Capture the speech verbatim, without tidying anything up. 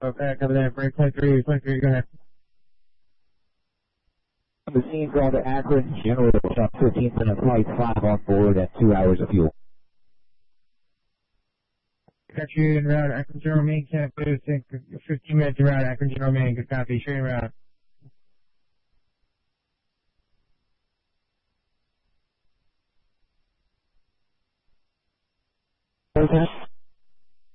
Okay, cover that. Break twenty-three, twenty-three, go ahead. The scene called to Akron, General Shop fifteen minute flight five on board at two hours of fuel. Got you en route, Akron General Main campus, and fifteen minutes en route, Akron General Main, good copy, straight en route. Okay.